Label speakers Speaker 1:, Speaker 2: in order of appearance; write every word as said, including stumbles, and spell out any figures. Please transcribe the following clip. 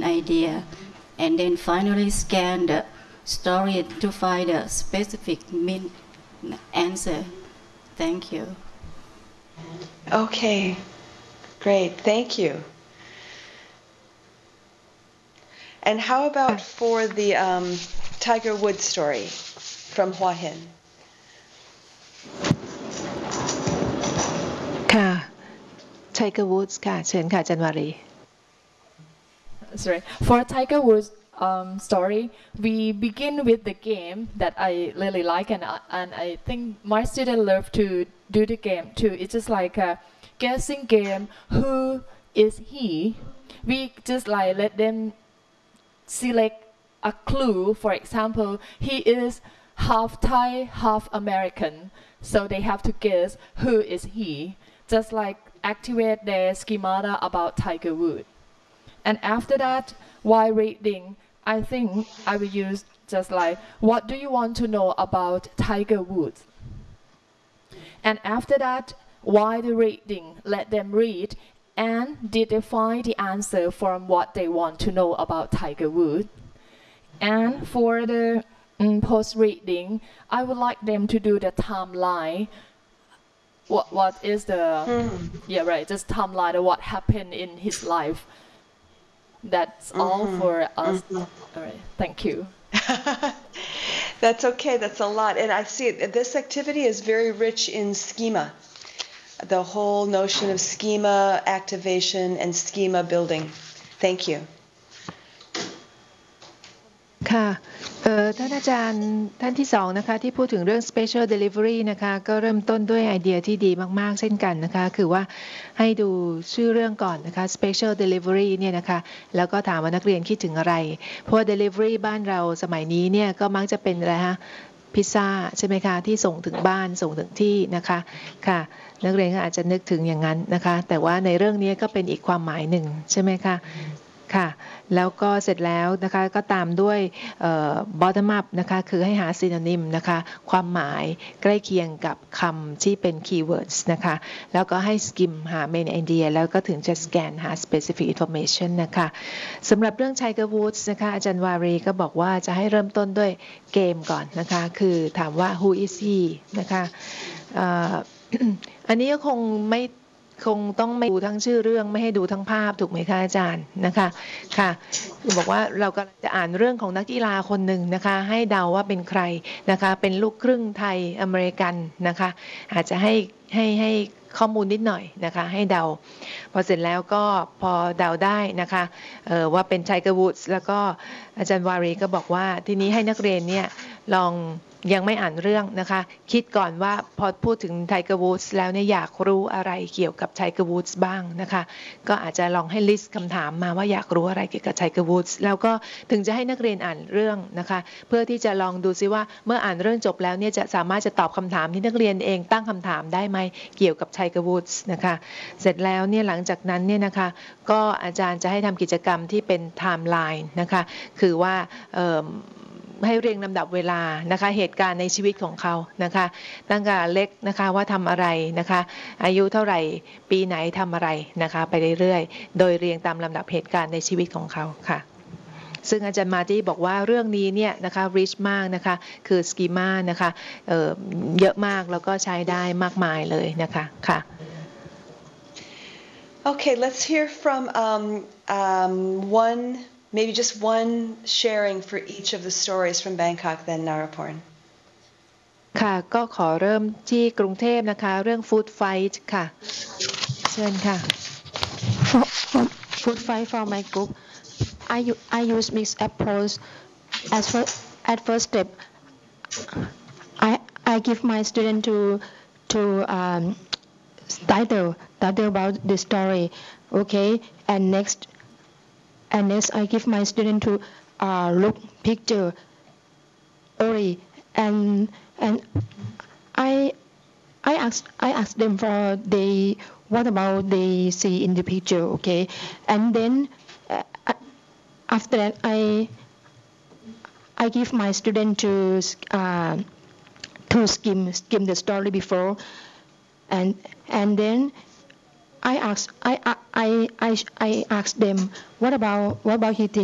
Speaker 1: idea, and then finally scan the story to find a specific mean answer. Thank you.
Speaker 2: Okay, great, thank you. And how about for the um, Tiger Woods story from Hua Hin?
Speaker 3: ค่ะ Tiger Woods ค่ะเชิญค่ะจันวารี
Speaker 4: Sorry, for Tiger Woods um, story, we begin with the game that I really like, and I, and I think my students love to do the game too. It's just like a guessing game. Who is he? We just like let them select a clue. For example, he is half Thai, half American. So they have to guess who is he. Just like activate their schemata about Tiger Woods. And after that, while reading, I think I will use just like, what do you want to know about Tiger Woods? And after that, while the reading, let them read, and did they find the answer from what they want to know about Tiger Woods? And for the um, post-reading, I would like them to do the timeline. What what is the
Speaker 2: Hmm.
Speaker 4: yeah right just timeline of what happened in his life. That's all
Speaker 2: Mhm.
Speaker 4: for us.
Speaker 2: Mhm.
Speaker 4: All right, thank you.
Speaker 2: That's okay, that's a lot. And I see it, this activity is very rich in schema. The whole notion of schema activation and schema building. Thank you.
Speaker 3: ค่ะเอ่อท่านอาจารย์ท่านที่สองนะคะที่พูดถึงเรื่อง special delivery นะคะก็เริ่มต้นด้วยไอเดียที่ดีมากๆเช่นกันนะคะคือว่าให้ดูชื่อเรื่องก่อนนะคะ special delivery เนี่ยนะคะแล้วก็ถามว่านักเรียนคิดถึงอะไรเพราะว่า delivery บ้านเราสมัยนี้เนี่ยก็มักจะเป็นอะไรฮะพิซซ่าใช่ไหมคะที่ส่งถึงบ้านส่งถึงที่นะคะค่ะนักเรียนก็อาจจะนึกถึงอย่างนั้นนะคะแต่ว่าในเรื่องนี้ก็เป็นอีกความหมายหนึ่งใช่ไหมคะค่ะแล้วก็เสร็จแล้วนะคะก็ตามด้วย bottom up นะคะคือให้หา synonym นะคะความหมายใกล้เคียงกับคำที่เป็น keywords นะคะแล้วก็ให้ skim หา main idea แล้วก็ถึงจะ scan หา specific information นะคะสำหรับเรื่อง Tiger Woods นะคะอาจารย์วารีก็บอกว่าจะให้เริ่มต้นด้วยเกมก่อนนะคะคือถามว่า who is he นะคะอันนี้ก็คงไม่คงต้องไม่ดูทั้งชื่อเรื่องไม่ให้ดูทั้งภาพถูกไหมคะอาจารย์นะคะค่ะคือบอกว่าเรากำลังจะอ่านเรื่องของนักกีฬาคนหนึ่งนะคะให้เดาว่าเป็นใครนะคะเป็นลูกครึ่งไทยอเมริกันนะคะอาจจะให้ให้ให้ข้อมูลนิดหน่อยนะคะให้เดาพอเสร็จแล้วก็พอเดาได้นะคะว่าเป็นไทเกอร์วูดส์แล้วก็อาจารย์วารีก็บอกว่าทีนี้ให้นักเรียนเนี่ยลองยังไม่อ่านเรื่องนะคะคิดก่อนว่าพอพูดถึงไทเกอร์วูดส์แล้วเนี่ยอยากรู้อะไรเกี่ยวกับไทเกอร์วูดส์บ้างนะคะก็อาจจะลองให้ลิสต์คำถามมาว่าอยากรู้อะไรเกี่ยวกับไทเกอร์วูดส์แล้วก็ถึงจะให้นักเรียนอ่านเรื่องนะคะเพื่อที่จะลองดูซิว่าเมื่ออ่านเรื่องจบแล้วเนี่ยจะสามารถจะตอบคำถามที่นักเรียนเองตั้งคำถามได้ไหมเกี่ยวกับไทเกอร์วูดส์นะคะเสร็จแล้วเนี่ยหลังจากนั้นเนี่ยนะคะก็อาจารย์จะให้ทำกิจกรรมที่เป็นไทม์ไลน์นะคะคือว่าให้เรียงลำดับเวลานะคะเหตุการณ์ในชีวิตของเขานะคะตั้งแต่เล็กนะคะว่าทำอะไรนะคะอายุเท่าไหร่ปีไหนทำอะไรนะคะไปเรื่อยๆโดยเรียงตามลำดับเหตุการณ์ในชีวิตของเขาค่ะซึ่งอาจารย์มาร์ตี้บอกว่าเรื่องนี้เนี่ยนะคะ rich มากนะคะคือ schema นะคะ เอ่อ เยอะมากแล้วก็ใช้ได้มากมายเลยนะคะค่ะ
Speaker 2: Okay, let's hear from um, um, one maybe just one sharing for each of the stories from Bangkok, then Naraporn.
Speaker 3: ค่ะก็ขอเริ่มที่กรุงเทพนะคะเรื่อง Food Fight ค่ะเชิญค่ะ
Speaker 5: Food Fight from my group. I I use mixed approach. As for, at first step, I I give my student to to um, title title about the story, okay, and next. And next, I give my student to uh, look picture, Ori, and and I I ask I ask them for they what about they see in the picture, okay, and then uh, after that I I give my student to uh, to skim skim the story before, and and then I asked I I I I, I asked them what about what about he think